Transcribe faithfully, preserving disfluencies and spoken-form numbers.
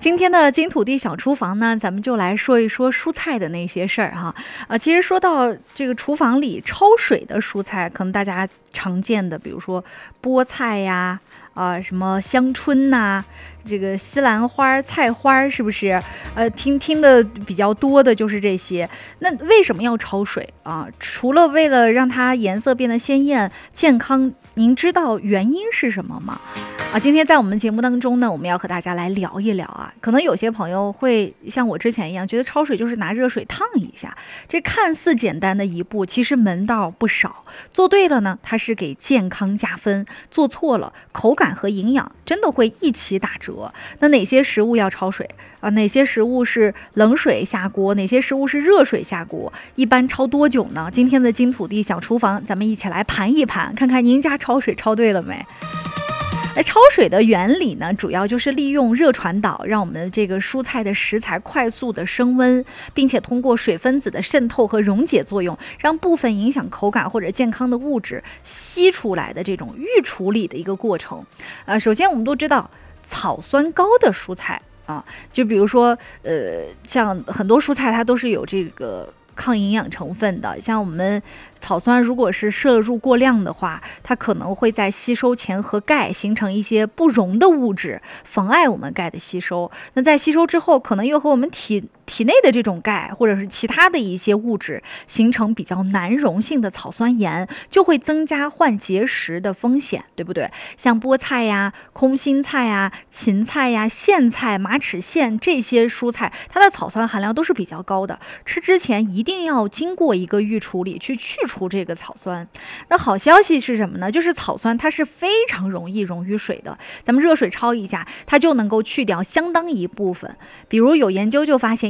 今天的金土地小厨房呢，咱们就来说一说蔬菜的那些事儿哈。啊，其实说到这个厨房里焯水的蔬菜，可能大家常见的，比如说菠菜呀，啊什么香椿呐、这个西兰花、菜花，是不是？呃，听听的比较多的就是这些。那为什么要焯水啊？除了为了让它颜色变得鲜艳、健康，您知道原因是什么吗？啊，今天在我们节目当中呢，我们要和大家来聊一聊啊。可能有些朋友会像我之前一样，觉得焯水就是拿热水烫一下，这看似简单的一步，其实门道不少。做对了呢，它是给健康加分；做错了，口感和营养真的会一起打折。那哪些食物要焯水啊？哪些食物是冷水下锅？哪些食物是热水下锅？一般焯多久呢？今天的金土地小厨房，咱们一起来盘一盘，看看您家焯水焯对了没？那焯水的原理呢，主要就是利用热传导，让我们这个蔬菜的食材快速的升温，并且通过水分子的渗透和溶解作用，让部分影响口感或者健康的物质吸出来的这种预处理的一个过程。呃，首先我们都知道草酸高的蔬菜啊，就比如说呃，像很多蔬菜它都是有这个抗营养成分的，像我们草酸如果是摄入过量的话，它可能会在吸收前和钙形成一些不溶的物质，妨碍我们钙的吸收。那在吸收之后，可能又和我们体体内的这种钙或者是其他的一些物质形成比较难溶性的草酸盐，就会增加患结石的风险，对不对？像菠菜呀、空心菜呀、芹菜呀、苋菜、马齿苋这些蔬菜，它的草酸含量都是比较高的，吃之前一定要经过一个预处理，去去除这个草酸。那好消息是什么呢？就是草酸它是非常容易溶于水的，咱们热水焯一下，它就能够去掉相当一部分。比如有研究就发现，